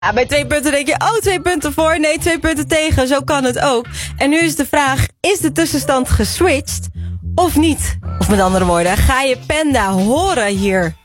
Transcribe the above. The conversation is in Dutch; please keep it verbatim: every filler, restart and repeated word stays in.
Ja, bij twee punten denk je, oh, twee punten voor. Nee, twee punten tegen. Zo kan het ook. En nu is de vraag, is de tussenstand geswitcht of niet? Of met andere woorden, ga je Panda horen hier